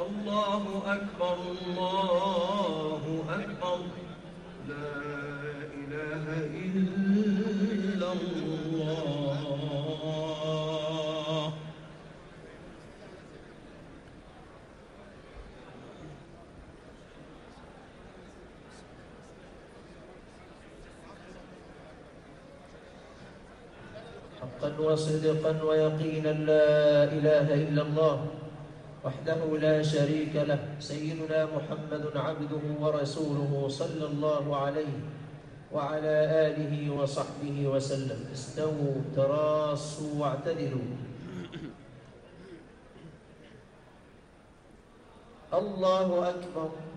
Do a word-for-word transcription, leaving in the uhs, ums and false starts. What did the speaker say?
الله أكبر الله أكبر لا إله إلا الله. حقا وصدقا ويقينا لا إله إلا الله وحده لا شريك له سيدنا محمد عبده ورسوله صلى الله عليه وعلى آله وصحبه وسلم. استووا تراصوا واعتدلوا. الله أكبر.